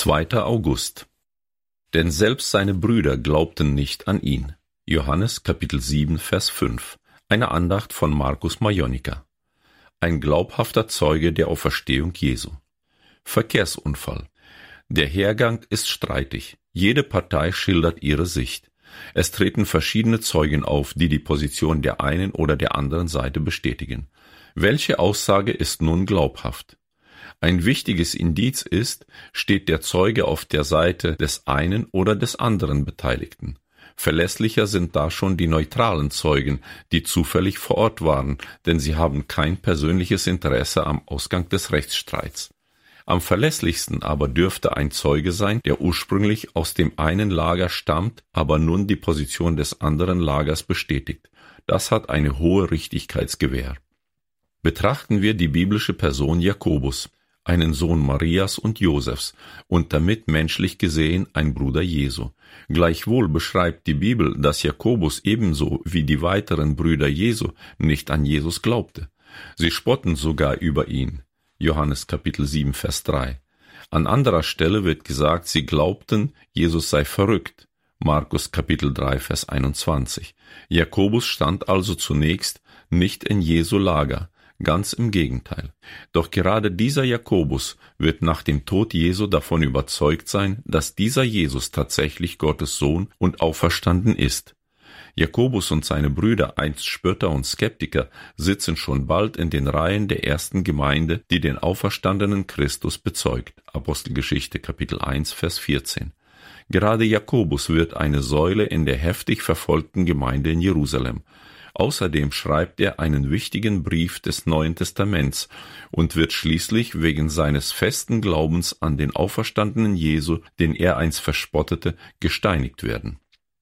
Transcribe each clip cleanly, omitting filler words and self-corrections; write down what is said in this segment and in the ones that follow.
2. August. Denn selbst seine Brüder glaubten nicht an ihn. Johannes Kapitel 7, Vers 5. Eine Andacht von Markus Majonika. Ein glaubhafter Zeuge der Auferstehung Jesu. Verkehrsunfall. Der Hergang ist streitig. Jede Partei schildert ihre Sicht. Es treten verschiedene Zeugen auf, die die Position der einen oder der anderen Seite bestätigen. Welche Aussage ist nun glaubhaft? Ein wichtiges Indiz ist, steht der Zeuge auf der Seite des einen oder des anderen Beteiligten. Verlässlicher sind da schon die neutralen Zeugen, die zufällig vor Ort waren, denn sie haben kein persönliches Interesse am Ausgang des Rechtsstreits. Am verlässlichsten aber dürfte ein Zeuge sein, der ursprünglich aus dem einen Lager stammt, aber nun die Position des anderen Lagers bestätigt. Das hat eine hohe Richtigkeitsgewähr. Betrachten wir die biblische Person Jakobus, einen Sohn Marias und Josefs und damit menschlich gesehen ein Bruder Jesu. Gleichwohl beschreibt die Bibel, dass Jakobus ebenso wie die weiteren Brüder Jesu nicht an Jesus glaubte. Sie spotten sogar über ihn. Johannes Kapitel 7, Vers 3. An anderer Stelle wird gesagt, sie glaubten, Jesus sei verrückt. Markus Kapitel 3, Vers 21. Jakobus stand also zunächst nicht in Jesu Lager. Ganz im Gegenteil. Doch gerade dieser Jakobus wird nach dem Tod Jesu davon überzeugt sein, dass dieser Jesus tatsächlich Gottes Sohn und auferstanden ist. Jakobus und seine Brüder, einst Spötter und Skeptiker, sitzen schon bald in den Reihen der ersten Gemeinde, die den auferstandenen Christus bezeugt. Apostelgeschichte Kapitel 1, Vers 14. Gerade Jakobus wird eine Säule in der heftig verfolgten Gemeinde in Jerusalem. Außerdem schreibt er einen wichtigen Brief des Neuen Testaments und wird schließlich wegen seines festen Glaubens an den auferstandenen Jesu, den er einst verspottete, gesteinigt werden.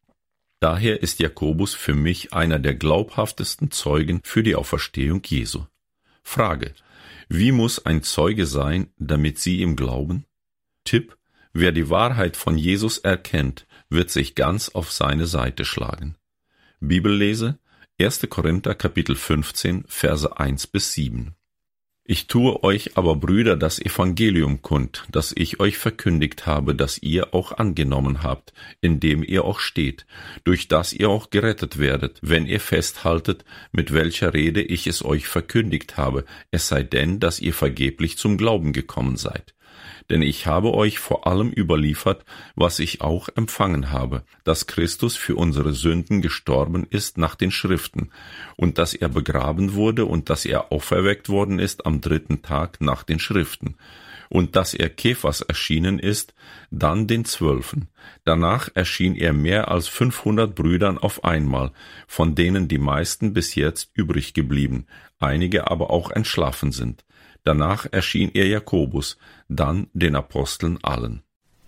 Daher ist Jakobus für mich einer der glaubhaftesten Zeugen für die Auferstehung Jesu. Frage: Wie muss ein Zeuge sein, damit Sie ihm glauben? Tipp: Wer die Wahrheit von Jesus erkennt, wird sich ganz auf seine Seite schlagen. Bibellese 1. Korinther Kapitel 15, Verse 1 bis 7. Ich tue euch aber, Brüder, das Evangelium kund, das ich euch verkündigt habe, das ihr auch angenommen habt, in dem ihr auch steht, durch das ihr auch gerettet werdet, wenn ihr festhaltet, mit welcher Rede ich es euch verkündigt habe, es sei denn, dass ihr vergeblich zum Glauben gekommen seid. Denn ich habe euch vor allem überliefert, was ich auch empfangen habe, dass Christus für unsere Sünden gestorben ist nach den Schriften, und dass er begraben wurde und dass er auferweckt worden ist am 3. Tag nach den Schriften, und dass er Kephas erschienen ist, dann den 12. Danach erschien er mehr als 500 Brüdern auf einmal, von denen die meisten bis jetzt übrig geblieben, einige aber auch entschlafen sind. Danach erschien er Jakobus, dann den Aposteln allen.